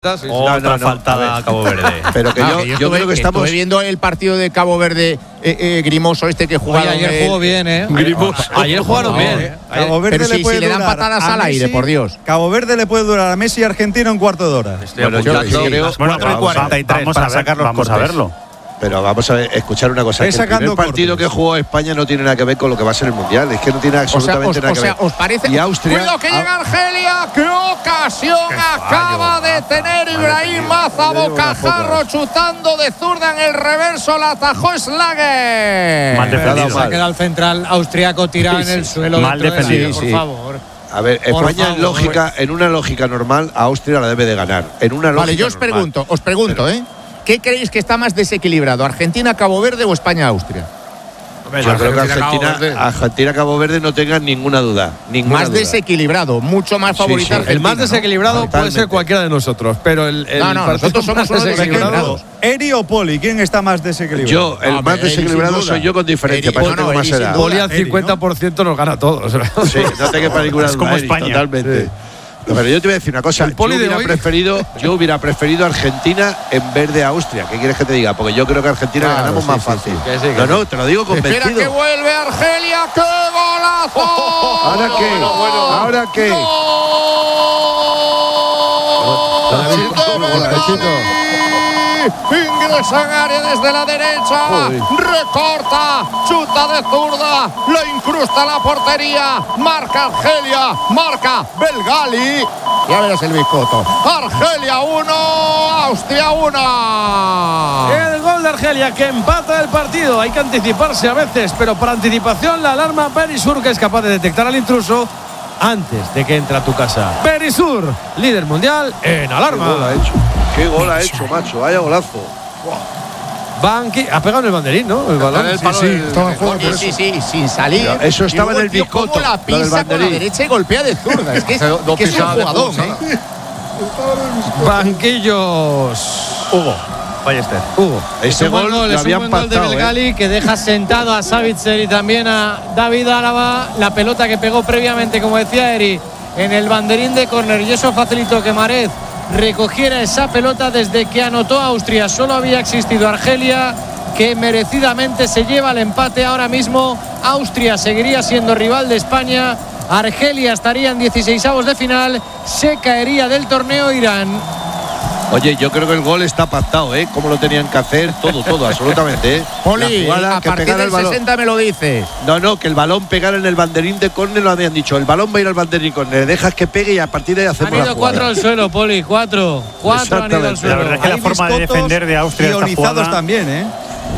Otra faltada a Cabo Verde. Pero que yo creo que estamos viendo el partido de Cabo Verde, Grimoso que jugaron. Ayer jugó bien, Ayer jugaron bien. Cabo Verde pero si le dan patadas al aire, por Dios. Cabo Verde le puede durar a Messi y Argentina un cuarto de hora. Vamos a sacar los cortes. a verlo. Pero vamos a escuchar una cosa. El primer partido que jugó España no tiene nada que ver con lo que va a ser el Mundial. Es que no tiene absolutamente nada que ver. ¿Os parece? Y Austria. ¡Cuidado que llega Argelia! ¡Qué ocasión acaba de tener Ibrahim Maza! Bocajarro chutando de zurda en el reverso. La atajó Schlager. Mal defendido. Se ha quedado el central austriaco tirado en el suelo. Mal defendido. Por favor. A ver, España en una lógica normal, a Austria la debe de ganar. En una lógica vale, yo os pregunto, ¿qué creéis que está más desequilibrado? ¿Argentina, Cabo Verde o España, Austria? Yo creo que Argentina, Cabo Verde no tengan ninguna duda. Más desequilibrado, mucho más favorito. El más desequilibrado puede ser cualquiera de nosotros, pero nosotros somos unos desequilibrados. Eri o Poli, ¿quién está más desequilibrado? Yo, el más desequilibrado soy yo con diferencia. Poli al 50% nos gana a todos. Sí, no te quepa ninguna duda. Es como España. Totalmente. Pero yo te voy a decir una cosa. Yo hubiera preferido Argentina en vez de Austria. ¿Qué quieres que te diga? Porque yo creo que Argentina la ganamos más fácil. No, te lo digo convencido. Espera que vuelve Argelia. ¡Qué golazo! ¿Ahora qué? Ingresa en área desde la derecha. Recorta. Chuta de zurda. Lo incrusta la portería. Marca Argelia. Marca Belgali. Ya verás el biscoto. Argelia 1, Austria 1. El gol de Argelia que empata el partido. Hay que anticiparse a veces, pero por anticipación la alarma Berisur, que es capaz de detectar al intruso antes de que entre a tu casa. Berisur, líder mundial en alarma. Qué gol ha hecho, macho. Vaya golazo. Ha pegado en el banderín, ¿no? El balón. Sí, sin salir. Pero eso estaba en el biscoto. Cómo la pisa con la derecha y golpea de zurda. Es que es un jugador, Banquillos. Hugo Ballester. Ese gol lo habían gol de Belgali que deja sentado a Savitzer y también a David Álava. La pelota que pegó previamente, como decía Eri, en el banderín de córner, y eso facilitó que Marez recogiera esa pelota. Desde que anotó Austria solo había existido Argelia, que merecidamente se lleva el empate. Ahora mismo Austria seguiría siendo rival de España. Argelia estaría en 16avos de final. Se caería del torneo Irán. Oye, yo creo que el gol está pactado, Cómo lo tenían que hacer, todo, absolutamente, Poli, a partir del 60 me lo dices. No, que el balón pegara en el banderín de córner, lo habían dicho. El balón va a ir al banderín de córner, dejas que pegue y a partir de ahí hacemos la jugada. Han ido 4 al suelo, Poli, 4 han ido al suelo. La verdad es que la forma de defender de Austria esta jugada también,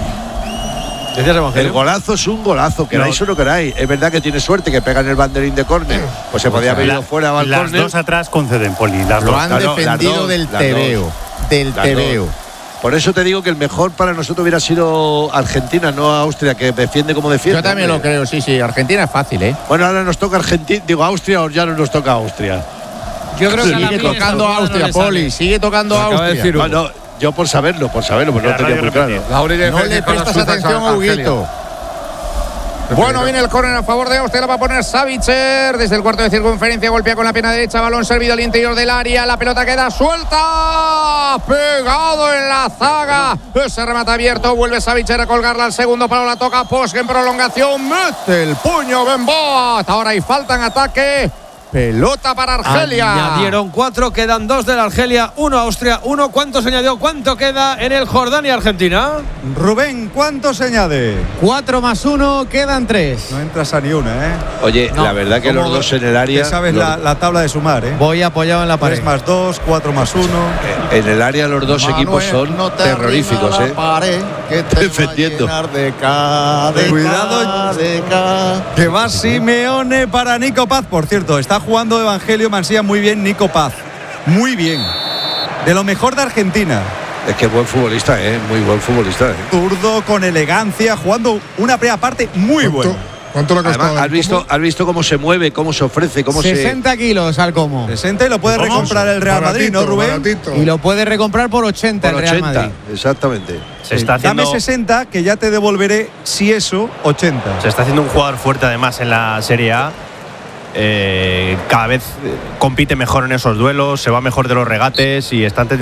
El golazo es un golazo, queráis o no queráis. Es verdad que tiene suerte que pega en el banderín de córner. Pues se podía haber ido fuera al Las córner. dos atrás conceden, Poli. Lo han defendido del tebeo. Por eso te digo que el mejor para nosotros hubiera sido Argentina, no Austria, que defiende como defiende. Yo también lo creo, sí. Argentina es fácil, Bueno, ahora nos toca Austria, o ya no nos toca Austria. Yo creo que sigue tocando Austria, Poli. Sigue tocando Austria. No, yo por saberlo, pues no tenía muy claro. No le prestas atención a Huguito. Bueno, viene el córner a favor de Austria, la va a poner Savitzer desde el cuarto de circunferencia, golpea con la pierna derecha, balón servido al interior del área, la pelota queda suelta, pegado en la zaga, ese remate abierto, vuelve Savitzer a colgarla al segundo palo, la toca Posch en prolongación, mete el puño Benboat, ahora hay falta en ataque. Pelota para Argelia. Añadieron 4, quedan 2 de la Argelia, 1 Austria, 1. ¿Cuánto se añadió? ¿Cuánto queda en el Jordania-Argentina? Rubén, ¿cuánto se añade? 4 más 1, quedan 3. No entras a ni una, Oye, la verdad que los dos en el área. Ya sabes la tabla de sumar, Voy apoyado en la pared. 3 más 2, 4 más 1. En el área los dos equipos son terroríficos, defendiendo. Cuidado, que va Simeone para Nico Paz. Por cierto, está jugando Evangelio Mansilla muy bien, Nico Paz. Muy bien. De lo mejor de Argentina. Es que es buen futbolista, muy buen futbolista. Zurdo, con elegancia, jugando una primera parte muy buena. ¿Cuánto le ha costado? ¿Has visto cómo se mueve, cómo se ofrece, cómo 60 kilos al como. 60 y lo puede recomprar el Real Madrid, ¿no, Rubén? Baratito. Y lo puede recomprar por 80 el Real Madrid. Exactamente. Dame 60 que ya te devolveré, si eso, 80. Se está haciendo un jugador fuerte además en la Serie A. cada vez compite mejor en esos duelos, se va mejor de los regates y está